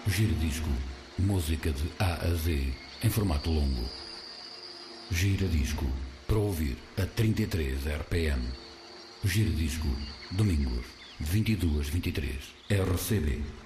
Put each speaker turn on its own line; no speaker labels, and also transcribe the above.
Giradisco, música de A a Z, em formato longo. Giradisco, para ouvir a 33 RPM. Giradisco, domingos, 22-23, RCB.